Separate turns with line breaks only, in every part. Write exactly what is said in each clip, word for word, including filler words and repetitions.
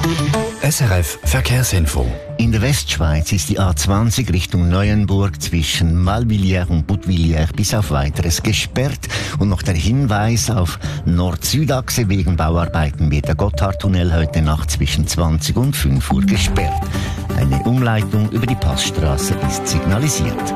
S R F Verkehrsinfo.
In der Westschweiz ist die A zwanzig Richtung Neuenburg zwischen Malvilliers und Budvilliers bis auf Weiteres gesperrt. Und noch der Hinweis auf Nord-Süd-Achse: wegen Bauarbeiten wird der Gotthardtunnel heute Nacht zwischen zwanzig und fünf Uhr gesperrt. Eine Umleitung über die Passstraße ist signalisiert.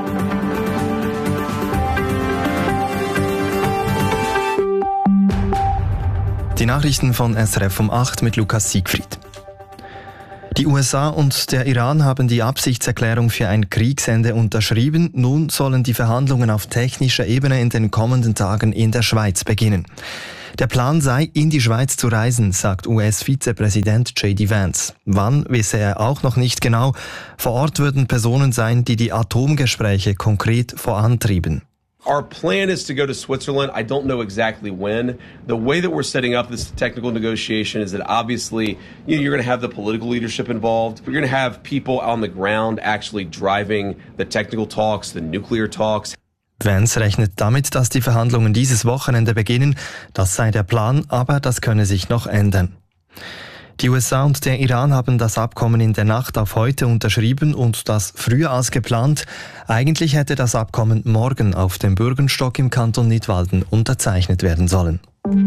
Die Nachrichten von S R F um acht mit Lukas Siegfried. Die U S A und der Iran haben die Absichtserklärung für ein Kriegsende unterschrieben. Nun sollen die Verhandlungen auf technischer Ebene in den kommenden Tagen in der Schweiz beginnen. Der Plan sei, in die Schweiz zu reisen, sagt U S-Vizepräsident J D Vance. Wann, wisse er auch noch nicht genau. Vor Ort würden Personen sein, die die Atomgespräche konkret vorantrieben.
Our plan is to go to Switzerland. I don't know exactly when. The way that we're setting up this technical negotiation is that obviously, you know, you're going to have the political leadership involved. You're going to have people on the ground actually driving the technical talks, the nuclear talks.
Vance rechnet damit, dass die Verhandlungen dieses Wochenende beginnen. Das sei der Plan, aber das könne sich noch ändern. Die U S A und der Iran haben das Abkommen in der Nacht auf heute unterschrieben und das früher als geplant. Eigentlich hätte das Abkommen morgen auf dem Bürgenstock im Kanton Nidwalden unterzeichnet werden sollen.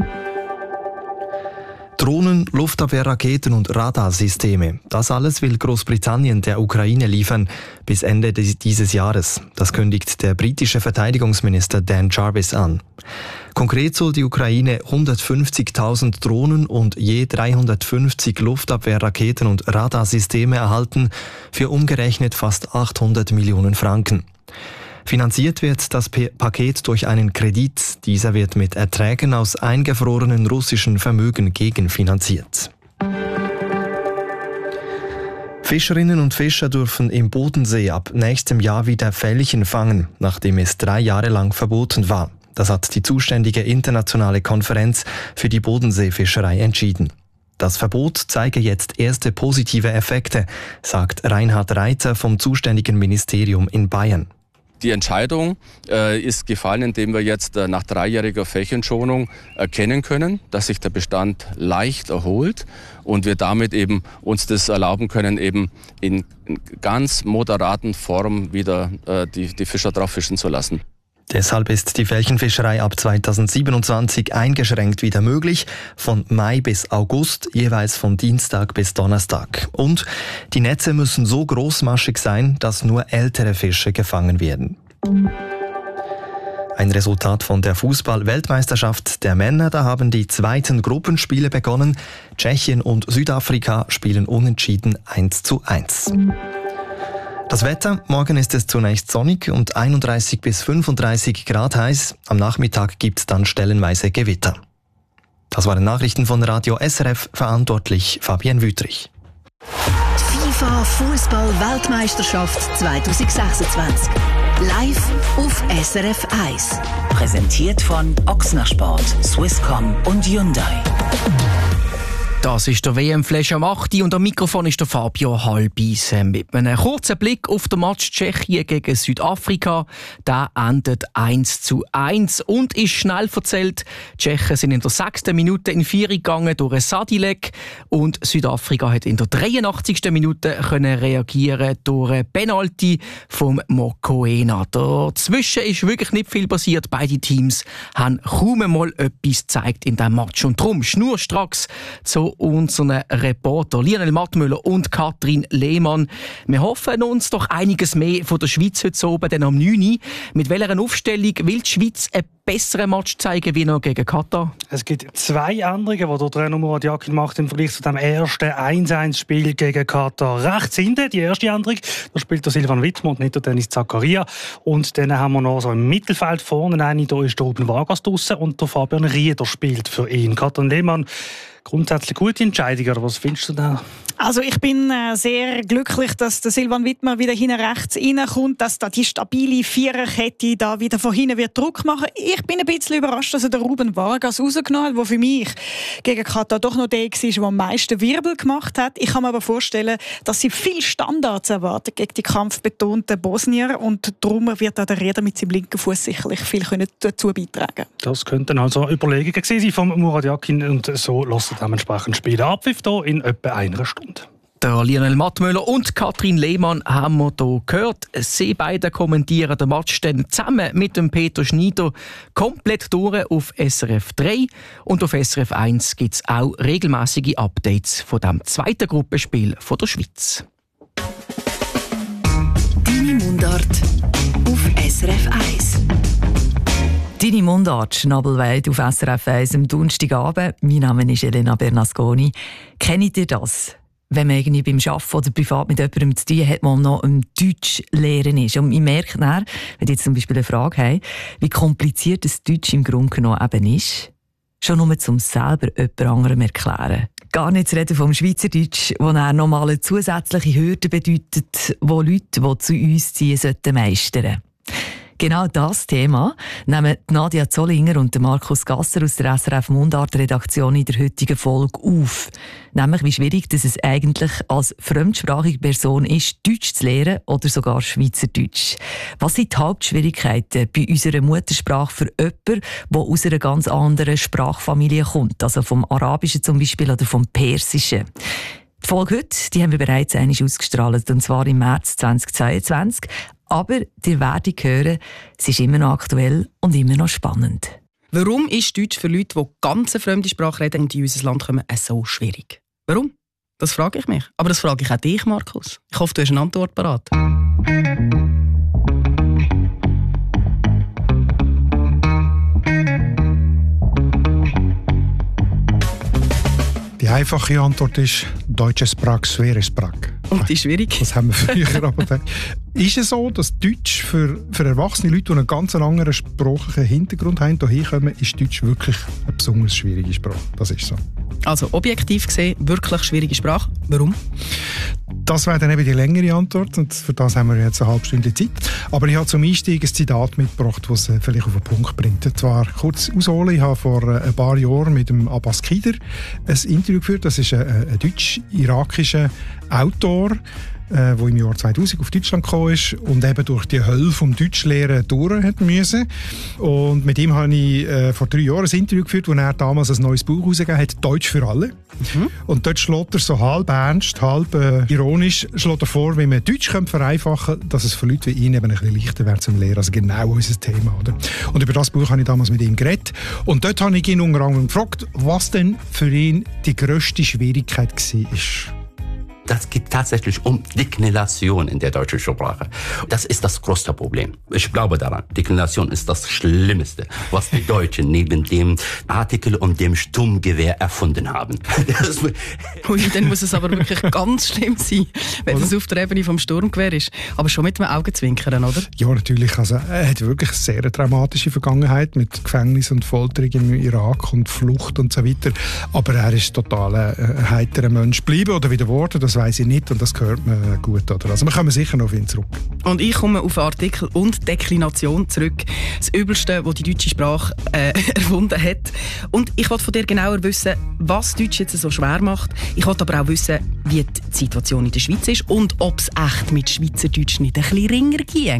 Drohnen, Luftabwehrraketen und Radarsysteme. Das alles will Großbritannien der Ukraine liefern bis Ende dieses Jahres. Das kündigt der britische Verteidigungsminister Dan Jarvis an. Konkret soll die Ukraine hundertfünfzigtausend Drohnen und je dreihundertfünfzig Luftabwehrraketen und Radarsysteme erhalten, für umgerechnet fast achthundert Millionen Franken. Finanziert wird das P- Paket durch einen Kredit. Dieser wird mit Erträgen aus eingefrorenen russischen Vermögen gegenfinanziert. Fischerinnen und Fischer dürfen im Bodensee ab nächstem Jahr wieder Felchen fangen, nachdem es drei Jahre lang verboten war. Das hat die zuständige internationale Konferenz für die Bodenseefischerei entschieden. Das Verbot zeige jetzt erste positive Effekte, sagt Reinhard Reiter vom zuständigen Ministerium in Bayern.
Die Entscheidung äh, ist gefallen, indem wir jetzt äh, nach dreijähriger Flächenschonung erkennen können, dass sich der Bestand leicht erholt und wir damit eben uns das erlauben können, eben in, in ganz moderaten Form wieder äh, die, die Fischer drauf fischen zu lassen.
Deshalb ist die Felchenfischerei ab zweitausendsiebenundzwanzig eingeschränkt wieder möglich, von Mai bis August, jeweils von Dienstag bis Donnerstag. Und die Netze müssen so großmaschig sein, dass nur ältere Fische gefangen werden. Ein Resultat von der Fußball-Weltmeisterschaft der Männer, da haben die zweiten Gruppenspiele begonnen. Tschechien und Südafrika spielen unentschieden eins zu eins. Das Wetter: Morgen ist es zunächst sonnig und einunddreißig bis fünfunddreißig Grad heiß. Am Nachmittag gibt es dann stellenweise Gewitter. Das waren Nachrichten von Radio S R F, verantwortlich Fabienne Wüthrich.
FIFA Fußball-Weltmeisterschaft zwanzig sechsundzwanzig. Live auf S R F eins. Präsentiert von Ochsner Sport, Swisscom und Hyundai.
Das ist der W M-Flash am acht und am Mikrofon ist der Fabio Halbis mit einem kurzen Blick auf den Match Tschechien gegen Südafrika. Der endet eins zu eins und ist schnell erzählt. Die Tschechen sind in der sechsten Minute in Führung gegangen durch einen Sadilek und Südafrika hat in der dreiundachtzigsten Minute können reagieren durch einen Penalty vom Mokoena. Dazwischen ist wirklich nicht viel passiert. Beide Teams haben kaum einmal etwas gezeigt in diesem Match und darum schnurstracks zu unseren Reporter Lionel Mattmüller und Katrin Lehmann. Wir hoffen uns doch einiges mehr von der Schweiz heute oben, denn am neun Uhr. Mit welcher Aufstellung will die Schweiz einen besseren Match zeigen wie noch gegen Katar?
Es gibt zwei Änderungen, die der Trainer Murat Yakin macht im Vergleich zu dem ersten eins eins Spiel gegen Katar. Rechts hinten, die erste Änderung, da spielt der Silvan Wittmer und nicht der Dennis Zakaria. Und dann haben wir noch so im Mittelfeld vorne einen, da ist der Ruben Vargas draussen und der Fabian Rieder spielt für ihn. Katrin Lehmann, grundsätzlich gute Entscheidung, oder was findest du da?
Also ich bin äh, sehr glücklich, dass der Silvan Wittmer wieder hinten rechts reinkommt, dass da die stabile Viererkette da wieder von hinten wird Druck machen. Ich bin ein bisschen überrascht, dass er den Ruben Vargas rausgenommen hat, der für mich gegen Katar doch noch der war, der am meisten Wirbel gemacht hat. Ich kann mir aber vorstellen, dass sie viel Standards erwarten gegen die kampfbetonten Bosnier und darum wird auch der Rieder mit seinem linken Fuß sicherlich viel dazu beitragen.
Das könnten also Überlegungen gewesen sein von Murat Yakin und so lässt er dementsprechend spielen. Abpfiff hier in etwa einer Stunde.
Der Lionel Mattmüller und Katrin Lehmann haben wir hier gehört. Sie beide kommentieren den Match dann zusammen mit dem Peter Schneider komplett durch auf S R F drei. Und auf S R F eins gibt es auch regelmäßige Updates von dem zweiten Gruppenspiel von der Schweiz.
Deine Mundart auf S R F eins.
Deine Mundart, Schnabelweit auf S R F eins am Donnerstagabend. Mein Name ist Elena Bernasconi. Kennt ihr das? Wenn man irgendwie beim Arbeiten oder privat mit jemandem zu tun hat, man noch im Deutsch lernen ist. Und ich merke dann, wenn ich jetzt zum Beispiel eine Frage habe, wie kompliziert das Deutsch im Grunde genommen eben ist, schon nur zum selber jemand anderem erklären. Gar nicht zu reden vom Schweizerdeutsch, das dann nochmal eine zusätzliche Hürde bedeutet, die Leute, die zu uns ziehen, sollten meistern. Genau das Thema nehmen Nadia Zollinger und Markus Gasser aus der S R F Mundart-Redaktion in der heutigen Folge auf. Nämlich, wie schwierig dass es eigentlich als fremdsprachige Person ist, Deutsch zu lernen oder sogar Schweizerdeutsch. Was sind die Hauptschwierigkeiten bei unserer Muttersprache für jemanden, der aus einer ganz anderen Sprachfamilie kommt, also vom Arabischen zum Beispiel oder vom Persischen? Die Folge heute, die haben wir bereits einmal ausgestrahlt, und zwar im März zweitausendzweiundzwanzig. Aber ihr werdet hören, es ist immer noch aktuell und immer noch spannend.
Warum ist Deutsch für Leute, die ganz eine fremde Sprache reden und in unser Land kommen, so schwierig? Warum? Das frage ich mich. Aber das frage ich auch dich, Markus. Ich hoffe, du hast eine Antwort parat.
Die einfache Antwort ist «Deutsche Sprach, schwere Sprache».
Und die schwierig?
Das haben wir früher aber gedacht. Ist es so, dass Deutsch für, für erwachsene Leute, die einen ganz anderen sprachlichen Hintergrund haben, hierher kommen, ist Deutsch wirklich eine besonders schwierige Sprache? Das ist so.
Also objektiv gesehen, wirklich schwierige Sprache. Warum?
Das wäre dann eben die längere Antwort und für das haben wir jetzt eine halbe Stunde Zeit. Aber ich habe zum Einstieg ein Zitat mitgebracht, das es vielleicht auf den Punkt bringt. Und zwar kurz ausholen, ich habe vor ein paar Jahren mit dem Abbas Kider ein Interview geführt. Das ist ein, ein deutsch-irakischer Autor, der im Jahr zweitausend auf Deutschland gekommen ist und eben durch die Hölle vom Deutschlehren durch hat müssen. Und mit ihm habe ich äh, vor drei Jahren ein Interview geführt, wo er damals ein neues Buch herausgegeben hat, «Deutsch für alle». Mhm. Und dort schlägt er so halb ernst, halb äh, ironisch schlägt er vor, wie man Deutsch könnte vereinfachen könnte, dass es für Leute wie ihn eben ein bisschen leichter wäre zum Lehren. Also genau unser Thema. Oder? Und über das Buch habe ich damals mit ihm geredet. Und dort habe ich ihn unter anderem gefragt, was denn für ihn die grösste Schwierigkeit war.
Das geht tatsächlich um Deklination in der deutschen Sprache. Das ist das größte Problem. Ich glaube daran, Deklination ist das Schlimmste, was die Deutschen neben dem Artikel und dem Sturmgewehr erfunden haben.
Ui, dann muss es aber wirklich ganz schlimm sein, wenn es auf der Ebene vom Sturmgewehr ist. Aber schon mit dem Augenzwinkern, oder?
Ja, natürlich. Also, er hat wirklich eine sehr traumatische Vergangenheit mit Gefängnis und Folterung im Irak und Flucht und so weiter. Aber er ist total ein heiterer Mensch geblieben oder wieder geworden. Das weiss ich nicht und das gehört mir gut. Oder? Also wir kommen sicher noch auf ihn zurück.
Und ich komme auf Artikel und Deklination zurück. Das Übelste, was die deutsche Sprache äh, erfunden hat. Und ich wollte von dir genauer wissen, was Deutsch jetzt so schwer macht. Ich wollte aber auch wissen, wie die Situation in der Schweiz ist und ob es echt mit Schweizerdeutsch nicht ein bisschen ringer ging.